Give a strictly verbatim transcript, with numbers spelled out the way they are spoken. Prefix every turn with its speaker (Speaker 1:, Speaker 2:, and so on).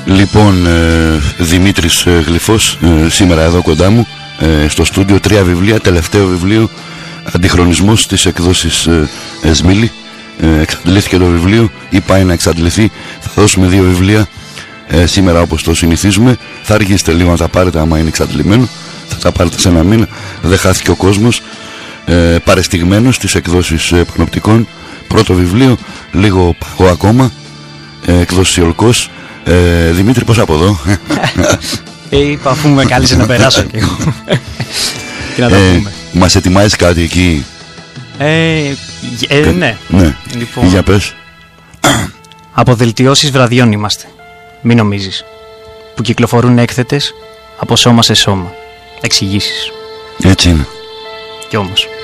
Speaker 1: Λοιπόν, ε, Δημήτρης ε, Γλυφός, ε, σήμερα εδώ κοντά μου ε, στο στούντιο, τρία βιβλία, τελευταίο βιβλίο, Αντιχρονισμός της εκδόσεις ε, Εσμίλη. ε, εξαντλήθηκε το βιβλίο ή πάει να εξαντληθεί. Θα δώσουμε δύο βιβλία ε, σήμερα όπως το συνηθίζουμε. Θα αργήσετε λίγο να τα πάρετε άμα είναι εξαντλημένο, θα τα πάρετε σε ένα μήνα. Δεν χάθηκε ο κόσμος. ε, Παρεστιγμένος στις εκδόσεις ε, Πανοπτικών. Πρώτο βιβλίο, λίγο παγό ακόμα, ε, εκδόσεις Ιολκός. Ε, Δημήτρη, πώς από εδώ?
Speaker 2: Ε, είπα αφού με κάλεσε να περάσω και εγώ. Και να τα
Speaker 1: ε,
Speaker 2: πούμε.
Speaker 1: Μας ετοιμάζεις κάτι εκεί?
Speaker 2: Ε, ε, ναι.
Speaker 1: Ναι.
Speaker 2: Λοιπόν,
Speaker 1: Για πες.
Speaker 2: αποδελτιώσεις βραδιών είμαστε. Μην νομίζεις. Που κυκλοφορούν έκθετες από σώμα σε σώμα. Εξηγήσεις.
Speaker 1: Έτσι είναι.
Speaker 2: Κι όμως